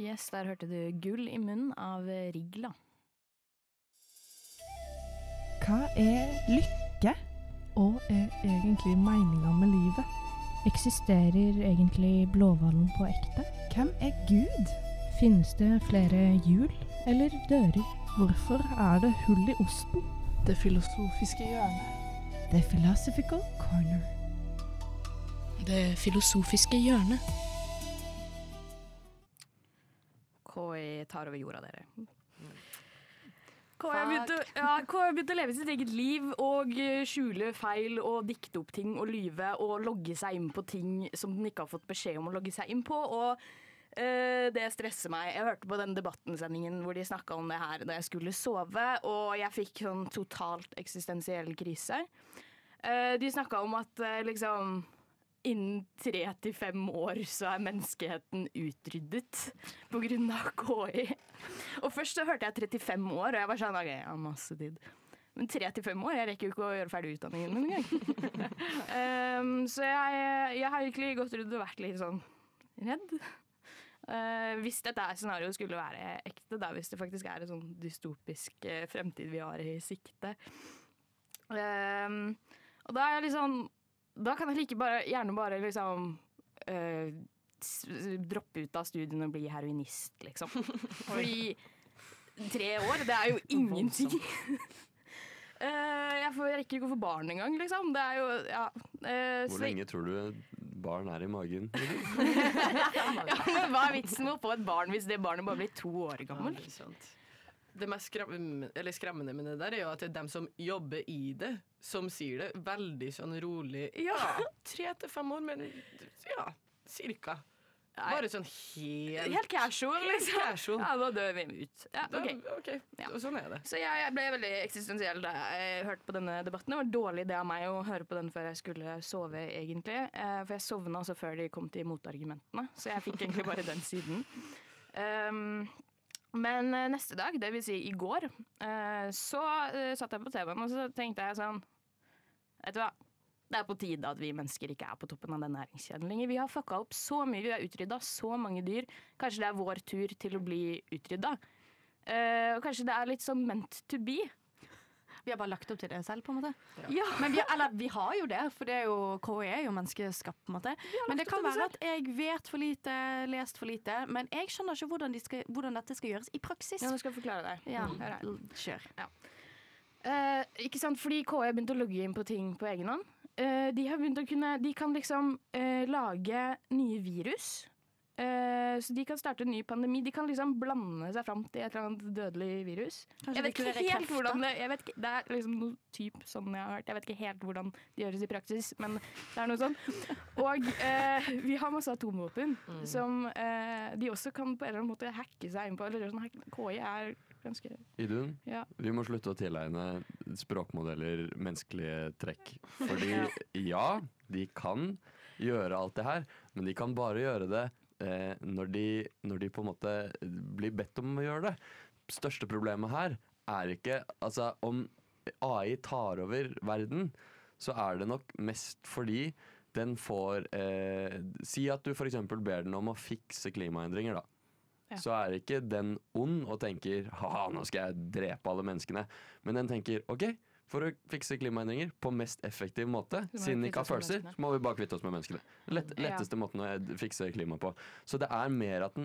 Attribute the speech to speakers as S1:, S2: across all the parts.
S1: Yes, der hørte du Gull i munnen av Rigla.
S2: Hva lykke? Og egentlig meningen med livet? Eksisterer egentlig blåhvalen på ekte? Hvem Gud? Finnes det flere hjul eller dører? Hvorfor det hull i osten?
S3: Det filosofiske hjørnet.
S2: The Philosophical Corner.
S3: Det filosofiske hjørnet.
S1: KI tar over jorda, dere. KI har begynt å leve sitt eget liv og skjule feil og dikte opp ting og lyve og logge seg inn på ting som den ikke har fått beskjed om å logge seg inn på, og det stresser meg. Jeg hørte på den debattensendingen hvor de snakket om det her da jeg skulle sove, og jeg fikk sånn totalt eksistensiell krise. De snakket om at liksom innen 3-5 år så menneskeheten utryddet på grunn av KI. Og først så hørte jeg 35 år, og jeg var sånn, ok, jeg har masse tid. Men 3-5 år, jeg rekker jo ikke å gjøre ferdig utdanningen min engang. Så jeg har egentlig gått rundt og vært litt sånn redd. Hvis dette scenarioet skulle være ekte, da, hvis det faktisk en sånn dystopisk fremtid vi har i sikte. Og da jeg liksom da kan jeg gjerne bare liksom droppe ut av studien og bli heroinist, liksom. Fordi 3 år, det jo ingenting. Jeg rekker ikke å få barn engang, liksom. Det jo, ja.
S4: Hvor lenge tror du barn i magen?
S1: Ja, men hva vitsen med å få et barn hvis det barnet bare blir 2 år gammel?
S5: Det mest skremmende med det der jo at det dem som jobber i det, som sier det veldig sånn rolig. Ja, 3-5 år, men ja, cirka. Bare sånn helt
S1: casual, liksom.
S5: Helt casual.
S1: Ja, da dør vi ut. Ja,
S5: ok. Ja. Sånn det.
S1: Så jeg ble veldig eksistensiell da jeg hørte på denne debatten. Det var dårlig det av meg å høre på den før jeg skulle sove, egentlig. For jeg sovna også før de kom til motargumentene, så jeg fikk egentlig bare den siden. Men neste dag, det vil si i går, så satt jeg på TV-en og så tenkte jeg sånn, vet du hva, det på tide at vi mennesker ikke på toppen av den næringskjeden lenger. Vi har fucka opp så mye, vi har utryddet så mange dyr. Kanskje det vår tur til å bli utryddet. Og kanskje det litt sånn meant to be.
S6: Vi har bare lagt opp til det selv, på en måte.
S1: Ja.
S6: Men vi har jo det, for det jo KI jo menneskeskapt, på en måte. Men det kan være at jeg vet for lite, lest for lite, men jeg skjønner ikke hvordan dette skal gjøres i praksis.
S1: Ja, nå skal jeg forklare deg.
S6: Ja, kjør.
S1: Ja. Ikke sant, fordi KI har begynt å logge inn på ting på egen hånd. De kan liksom lage nye virus. Så de kan starte en ny pandemi. De kan liksom blande seg fram til et eller annet dødelig virus. Jeg vet ikke helt hvordan det liksom noe typ sånn jeg har hørt. Jeg vet ikke helt hvordan det gjøres i praksis, men det noe sånn. Og vi har masse atomvåpen som de også kan på en eller annen måte hacke seg inn på. Eller sånn, KI ganske...
S4: Idun,
S1: ja.
S4: Vi må slutte å tilegne språkmodeller menneskelige trekk. Fordi ja, de kan gjøre alt det her, men de kan bare gjøre det når de på en måte blir bedt om å gjøre det. Største problemet her ikke altså, om AI tar over verden, så det nok mest fordi den får si at du for eksempel ber den om å fikse klimaendringer da. Ja. Så ikke den ond og tenker haha, nå skal jeg drepe alle menneskene, men den tenker ok, for å fikse klimaendringer på mest effektiv måte, siden den ikke har følelser, så må vi bare kvitte oss med menneskene. Letteste måten å fikse klima på. Så det mer at den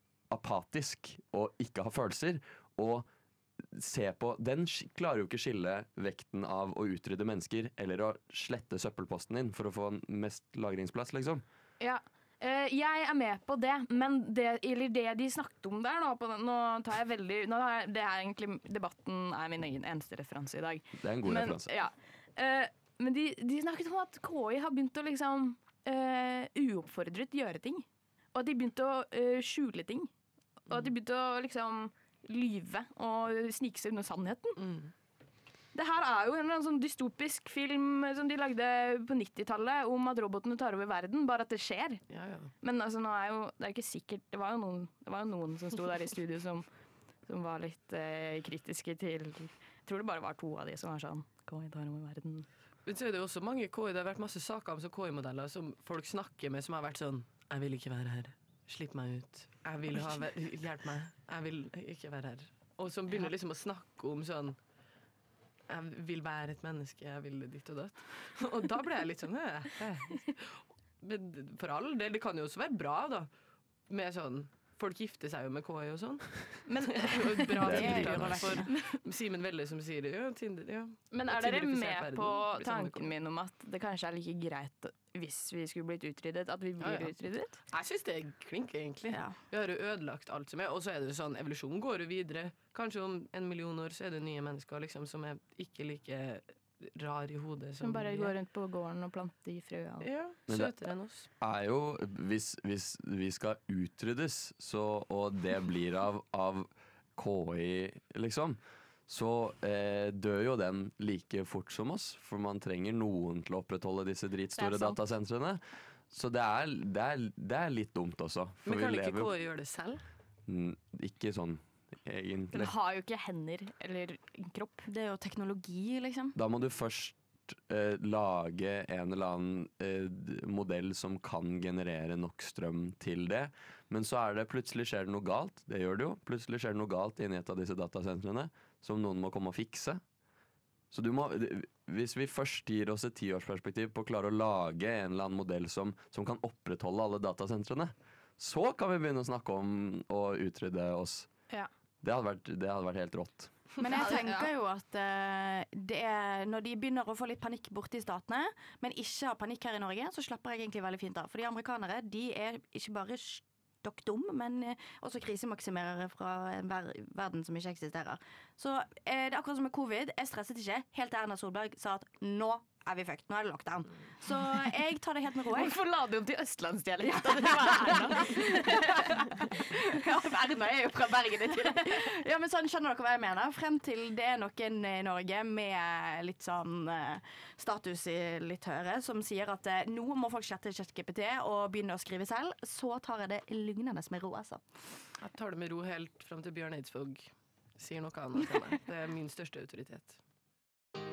S4: apatisk og ikke har følelser, og se på, den klarer jo ikke skille vekten av å utrydde mennesker, eller å slette søppelposten din for å få mest lagringsplass, liksom.
S1: Ja. Jeg med på det, men det de snakket om der nå tar jeg veldig det egentlig, debatten min egen eneste referanse i dag.
S4: Det en god referanse.
S1: Ja. Men de snakket om at KI har begynt å liksom uoppfordret gjøre ting, og at de begynte å skjule ting, og at de begynte å liksom lyve og snike seg under sannheten. Det her jo en sånn dystopisk film som de lagde på 90-tallet om at robotene tar over verden, bare at det skjer. Ja. Men altså, nå jo, det ikke sikkert, det var jo noen som sto der i studio som var litt kritiske til, jeg tror det bare var 2 av de som var sånn, KI tar over verden.
S5: Men så det også mange KI, det har vært masse saker om KI-modeller som folk snakker med som har vært sånn, jeg vil ikke være her. Slipp meg ut. Jeg vil hjelp meg. Jeg vil ikke være her. Og som begynner liksom å snakke om sånn jeg vil være et menneske, jeg vil ditt og datt. Og da ble jeg litt sånn Men for all del, det kan jo også være bra da. Med sånn, folk gifter seg jo med KI og sånn.
S1: Men,
S5: bra
S6: det er jo
S5: tiltak for Simen Velle som sier det. Ja, Tinder, ja.
S1: men er dere
S5: Tinder-ifisert
S1: med på
S5: verden.
S1: tanken min om at det kanskje er like greit hvis vi skulle blitt utryddet, at vi blir utryddet?
S5: Jeg synes det er klink egentlig.
S6: Ja.
S5: Vi har jo ødelagt alt som er, og så er det jo sånn, evolusjonen går jo videre. Kanskje om 1 million år så er det nye mennesker liksom, som er ikke like rar i hodet.
S1: Som bare går rundt på gården og planter i frø.
S5: Ja,
S4: Men
S5: søtere enn oss.
S4: Er jo, hvis vi skal utryddes, og det blir av KI, liksom, så dør jo den like fort som oss, for man trenger noen til å opprettholde disse dritstore
S1: Det er sant.
S4: datasentrene. Så det er litt dumt også. For
S5: Men kan
S4: vi
S5: ikke
S4: lever
S5: KI gjøre det selv?
S4: ikke sånn, egentlig.
S1: Den har jo ikke hender eller en kropp.
S6: Det er jo teknologi, liksom.
S4: Da må du først lage en eller annen modell som kan generere nok strøm til det. Men så plutselig skjer det noe galt. Det gjør det jo. Plutselig skjer det noe galt inni et av disse datasentrene som noen må komme og fikse. Så hvis vi først gir oss et 10-årsperspektiv på å klare å lage en eller annen modell som kan opprettholde alle datasentrene, så kan vi begynne å snakke om å utrydde oss.
S1: Ja.
S4: Det hadde vært helt rått.
S6: Men jeg tenker jo at det er når de begynner å få litt panikk borte i statene, men ikke har panikk her i Norge, så slapper jeg egentlig veldig fint av. For de amerikanere, de er ikke bare stokk dum, men også krisemaksimerere fra en verden som ikke eksisterer. Så det er akkurat som med covid. Jeg stresset ikke, helt til Erna Solberg sa at nå er vi fucked, nå er det lockdown. Så jeg tar det helt med ro.
S1: Hvorfor la du opp til østlandsdialekt?
S6: Ja, Erna er jo fra Bergen i tillegg. Ja, men sånn, skjønner dere hva jeg mener? Frem til det er noen i Norge med litt sånn status i litt høyere, som sier at nå må folk slette ChatGPT og begynne å skrive selv, så tar jeg det lugnende med ro, altså.
S5: Jeg tar det med ro helt frem til Bjørn Eidsvåg sier noe annet til meg. Det er min største autoritet.